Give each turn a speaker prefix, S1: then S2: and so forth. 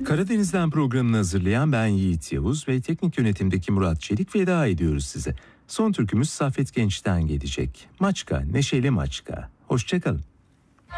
S1: Karadeniz'den programını hazırlayan ben Yiğit Yavuz ve teknik yönetimdeki Murat Çelik veda ediyoruz size. Son türkümüz Saffet Genç'ten gelecek. Maçka, Neşeli Maçka. Hoşçakalın.